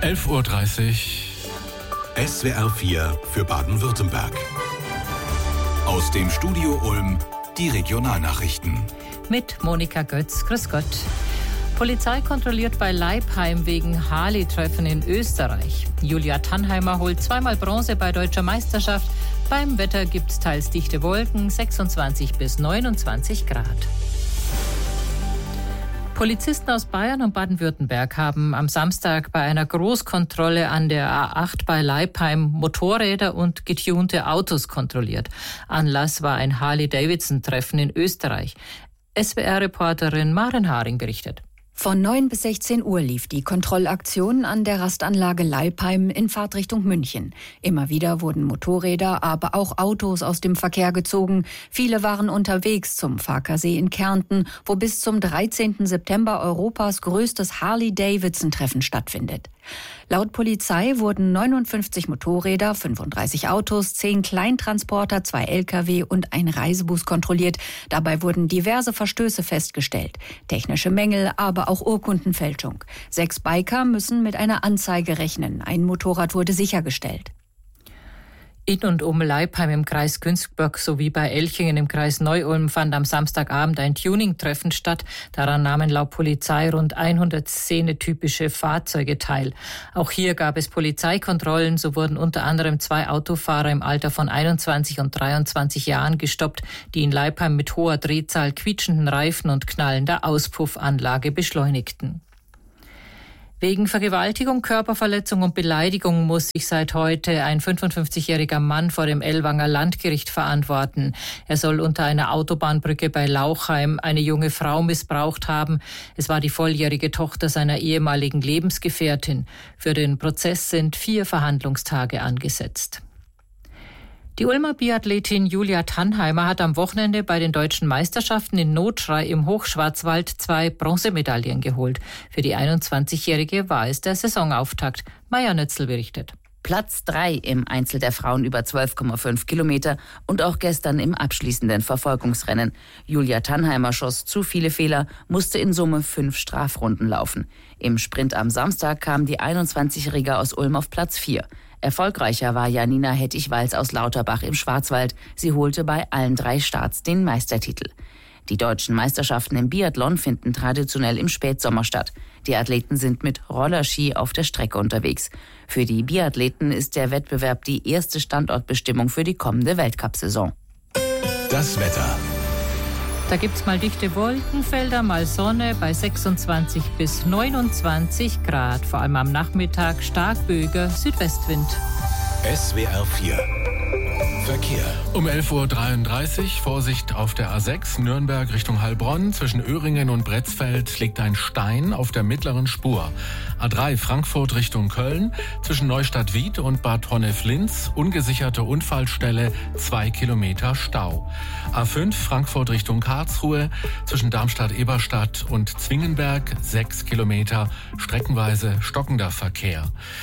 11:30 Uhr. SWR 4 für Baden-Württemberg. Aus dem Studio Ulm die Regionalnachrichten. Mit Monika Götz. Grüß Gott. Polizei kontrolliert bei Leipheim wegen Harley-Treffen in Österreich. Julia Tannheimer holt zweimal Bronze bei Deutscher Meisterschaft. Beim Wetter gibt's teils dichte Wolken, 26 bis 29 Grad. Polizisten aus Bayern und Baden-Württemberg haben am Samstag bei einer Großkontrolle an der A8 bei Leipheim Motorräder und getunte Autos kontrolliert. Anlass war ein Harley-Davidson-Treffen in Österreich. SWR-Reporterin Maren Haring berichtet. Von 9 bis 16 Uhr lief die Kontrollaktion an der Rastanlage Leipheim in Fahrtrichtung München. Immer wieder wurden Motorräder, aber auch Autos aus dem Verkehr gezogen. Viele waren unterwegs zum Farkasee in Kärnten, wo bis zum 13. September Europas größtes Harley-Davidson-Treffen stattfindet. Laut Polizei wurden 59 Motorräder, 35 Autos, 10 Kleintransporter, 2 Lkw und ein Reisebus kontrolliert. Dabei wurden diverse Verstöße festgestellt. Technische Mängel, aber auch Urkundenfälschung. 6 Biker müssen mit einer Anzeige rechnen. Ein Motorrad wurde sichergestellt. In und um Leipheim im Kreis Günzburg sowie bei Elchingen im Kreis Neu-Ulm fand am Samstagabend ein Tuning-Treffen statt. Daran nahmen laut Polizei rund 100 szenetypische Fahrzeuge teil. Auch hier gab es Polizeikontrollen. So wurden unter anderem 2 Autofahrer im Alter von 21 und 23 Jahren gestoppt, die in Leipheim mit hoher Drehzahl, quietschenden Reifen und knallender Auspuffanlage beschleunigten. Wegen Vergewaltigung, Körperverletzung und Beleidigung muss sich seit heute ein 55-jähriger Mann vor dem Ellwanger Landgericht verantworten. Er soll unter einer Autobahnbrücke bei Lauchheim eine junge Frau missbraucht haben. Es war die volljährige Tochter seiner ehemaligen Lebensgefährtin. Für den Prozess sind 4 Verhandlungstage angesetzt. Die Ulmer Biathletin Julia Tannheimer hat am Wochenende bei den Deutschen Meisterschaften in Notschrei im Hochschwarzwald 2 Bronzemedaillen geholt. Für die 21-Jährige war es der Saisonauftakt. Maja Nötzl berichtet. Platz 3 im Einzel der Frauen über 12,5 Kilometer und auch gestern im abschließenden Verfolgungsrennen. Julia Tannheimer schoss zu viele Fehler, musste in Summe 5 Strafrunden laufen. Im Sprint am Samstag kam die 21-Jährige aus Ulm auf Platz 4. Erfolgreicher war Janina Hettich-Walz aus Lauterbach im Schwarzwald. Sie holte bei allen 3 Starts den Meistertitel. Die deutschen Meisterschaften im Biathlon finden traditionell im Spätsommer statt. Die Athleten sind mit Rollerski auf der Strecke unterwegs. Für die Biathleten ist der Wettbewerb die erste Standortbestimmung für die kommende Weltcup-Saison. Das Wetter. Da gibt's mal dichte Wolkenfelder, mal Sonne bei 26 bis 29 Grad. Vor allem am Nachmittag stark böiger Südwestwind. SWR 4 Verkehr. Um 11:33 Uhr Vorsicht auf der A6 Nürnberg Richtung Heilbronn. Zwischen Öhringen und Bretzfeld liegt ein Stein auf der mittleren Spur. A3 Frankfurt Richtung Köln. Zwischen Neustadt-Wied und Bad Honnef-Linz ungesicherte Unfallstelle, 2 Kilometer Stau. A5 Frankfurt Richtung Karlsruhe. Zwischen Darmstadt-Eberstadt und Zwingenberg 6 Kilometer streckenweise stockender Verkehr.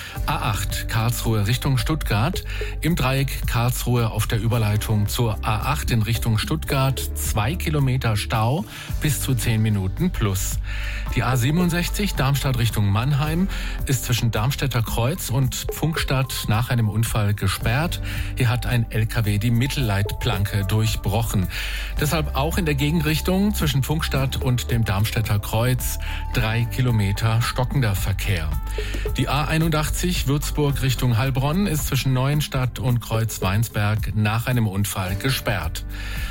A8 Karlsruhe Richtung Stuttgart. Im Dreieck Karlsruhe auf der Überleitung zur A8 in Richtung Stuttgart 2 Kilometer Stau bis zu 10 Minuten plus. Die A67 Darmstadt Richtung Mannheim ist zwischen Darmstädter Kreuz und Pfunkstadt nach einem Unfall gesperrt. Hier hat ein LKW die Mittelleitplanke durchbrochen. Deshalb auch in der Gegenrichtung zwischen Pfunkstadt und dem Darmstädter Kreuz 3 Kilometer stockender Verkehr. Die A81 Würzburg Richtung Heilbronn ist zwischen Neuenstadt und Kreuz-Weinsberg nach einem Unfall gesperrt.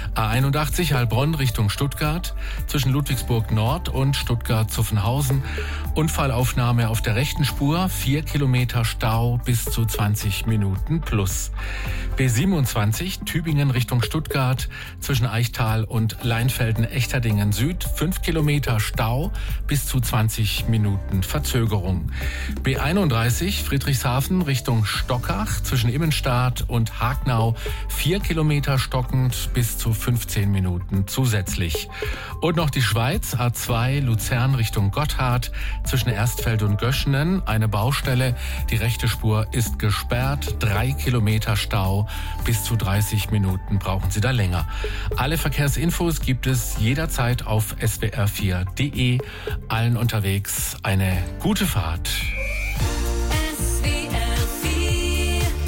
A81 Heilbronn Richtung Stuttgart, zwischen Ludwigsburg Nord und Stuttgart-Zuffenhausen. Unfallaufnahme auf der rechten Spur, 4 Kilometer Stau bis zu 20 Minuten plus. B27 Tübingen Richtung Stuttgart, zwischen Eichtal und Leinfelden-Echterdingen Süd, 5 Kilometer Stau bis zu 20 Minuten Verzögerung. B31 Friedrichshafen Richtung Stockach, zwischen Immenstadt und Hagnau, 4 Kilometer stockend bis zu 15 Minuten zusätzlich. Und noch die Schweiz, A2 Luzern Richtung Gotthard, zwischen Erstfeld und Göschenen, eine Baustelle. Die rechte Spur ist gesperrt, 3 Kilometer Stau, bis zu 30 Minuten brauchen Sie da länger. Alle Verkehrsinfos gibt es jederzeit auf swr4.de. Allen unterwegs eine gute Fahrt.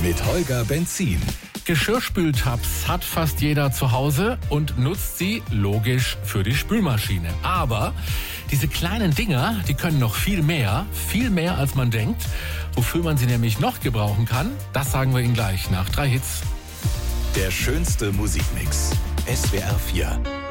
Mit Holger Benzin. Geschirrspültabs hat fast jeder zu Hause und nutzt sie logisch für die Spülmaschine. Aber diese kleinen Dinger, die können noch viel mehr als man denkt. Wofür man sie nämlich noch gebrauchen kann, das sagen wir Ihnen gleich nach 3 Hits. Der schönste Musikmix. SWR 4.